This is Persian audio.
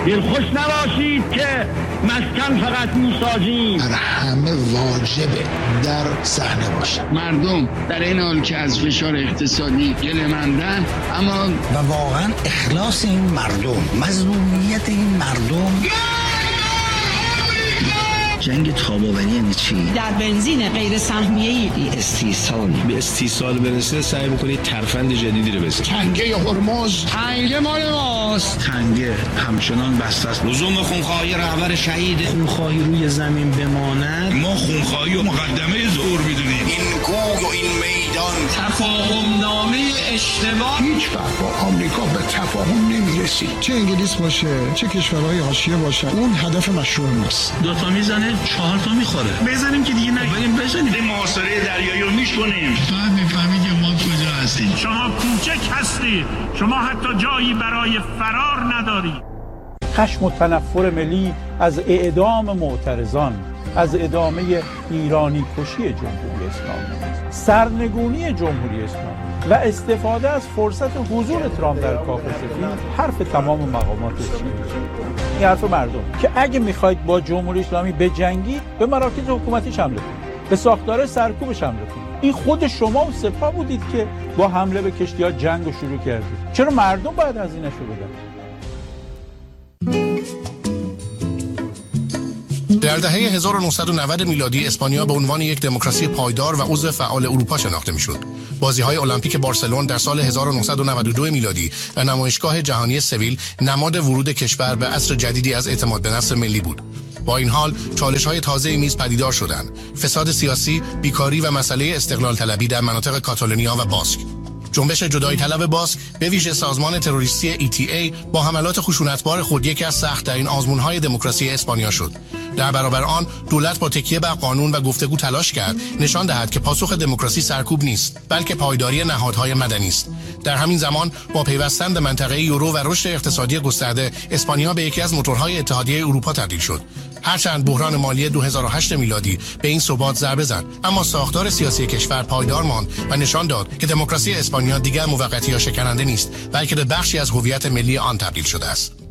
دلخوش نباشید که مسکن فقط میسازیم. بر همه واجبه در صحنه باشه. مردم در این حال که از فشار اقتصادی گله‌مندن، اما و واقعا اخلاص این مردم، مظلومیت این مردم. جنگ تاب‌آوری یعنی چی؟ در بنزین غیر سهمیه‌ای به استیصال برسه سعی می‌کنید ترفند جدیدی رو بزنید. تنگه هرمز، تنگه مال ماست. تنگه همچنان بسته است. لزوم خونخواهی رهبر شهید، خونخواهی روی زمین بماند. ما خونخواهی و مقدمه ظهور می‌دونیم. این کوه و این میدان تفاهم نامه اشتباه. هیچ وقت با آمریکا به تفاهم نمی‌رسید. چه انگلیس باشه، چه کشورهای حاشیه باشه، اون هدف مشروع ماست. دو تا میزنه 4 تا میخوره. بزنیم که دیگه نگیم، بزنیم. این محاصره دریایی رو میشکنیم. فهم میفهمی که ما کجا هستیم. شما کوچک هستید. شما حتی جایی برای فرار ندارید. خشم و تنفر ملی از اعدام معترضان، از ادامه ایرانی کشی جمهوری اسلامی، سرنگونی جمهوری اسلامی و استفاده از فرصت حضور ترامپ در کاخ سفید حرف تمام مقامات چینی. این حرف مردم که اگه میخواید با جمهوری اسلامی بجنگید به مراکز حکومتیش حمله کنید، به ساختار سرکوبش حمله کنید. این خود شما و سپاه بودید که با حمله به کشتی‌ها جنگ رو شروع کردید. چرا مردم باید هزینه‌شو بدن؟ در دهه 1990 میلادی اسپانیا به عنوان یک دموکراسی پایدار و عضو فعال اروپا شناخته میشد. بازی‌های المپیک بارسلون در سال 1992 میلادی و نمایشگاه جهانی سویل نماد ورود کشور به عصر جدیدی از اعتماد به نفس ملی بود. با این حال چالش‌های تازه‌ای نیز پدیدار شدند: فساد سیاسی، بیکاری و مسئله استقلال طلبی در مناطق کاتالونیا و باسک. جنبش جدایی طلب باسک به ویژه سازمان تروریستی ETA با حملات خشونتبار خود یکی از سخت‌ترین آزمون‌های دموکراسی اسپانیا شد. در برابر آن دولت با تکیه بر قانون و گفتگو تلاش کرد نشان دهد که پاسخ دموکراسی سرکوب نیست، بلکه پایداری نهادهای مدنی است. در همین زمان با پیوستن به منطقه یورو و رشد اقتصادی گسترده، اسپانیا به یکی از موتورهای اتحادیه اروپا تبدیل شد. هرچند بحران مالی 2008 میلادی به این ثبات ضربه زد، اما ساختار سیاسی کشور پایدار ماند و نشان داد که دموکراسی اسپانیا دیگر موقتی یا شکننده نیست، بلکه به بخشی از هویت ملی آن تبدیل شده است.